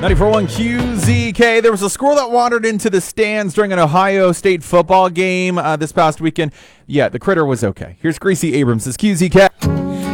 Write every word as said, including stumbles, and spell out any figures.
ninety-four point one Q Z K. There was a squirrel that wandered into the stands during an Ohio State football game uh, this past weekend. Yeah, the critter was okay. Here's Greasy Abrams' Q Z K.